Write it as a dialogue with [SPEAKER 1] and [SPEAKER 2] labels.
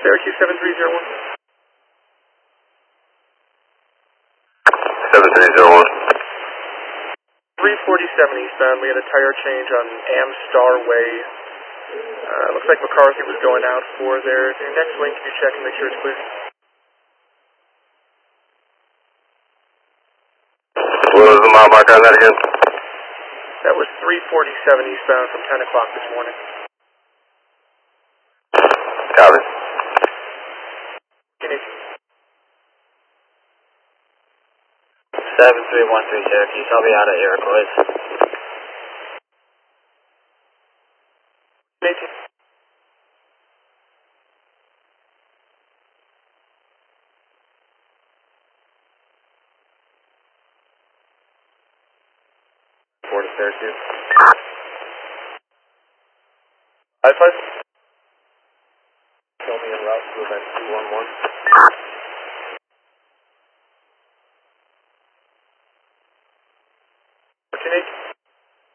[SPEAKER 1] Syracuse 7301.
[SPEAKER 2] 7301.
[SPEAKER 1] 347 eastbound, we had a tire change on Amstar Way. Looks like McCarthy was going out for there. Your next link, can you check and make sure it's clear?
[SPEAKER 2] What was the mile marker on that again?
[SPEAKER 1] That was 347 eastbound from 10 o'clock this morning.
[SPEAKER 2] Copy.
[SPEAKER 1] You need
[SPEAKER 3] 7313 Syracuse, I'll be out at Iroquois.
[SPEAKER 1] Nathan.
[SPEAKER 2] Port of Syracuse.
[SPEAKER 1] 5-5.
[SPEAKER 2] Show me en route to event 211.